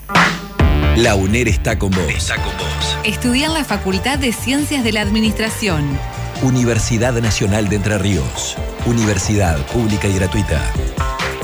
La UNER está con vos. Estudia en la Facultad de Ciencias de la Administración. Universidad Nacional de Entre Ríos. Universidad pública y gratuita.